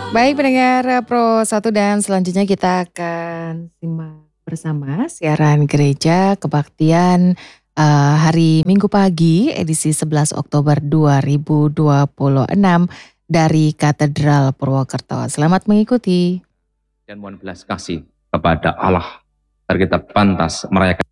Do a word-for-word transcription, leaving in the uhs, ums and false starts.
Baik pendengar eh, Pro satu dan selanjutnya kita akan simak bersama siaran Gereja Kebaktian eh, hari Minggu pagi edisi sebelas Oktober dua ribu dua puluh enam dari Katedral Purwokerto. Selamat mengikuti. Dan mohon belas kasih kepada Allah agar kita pantas merayakan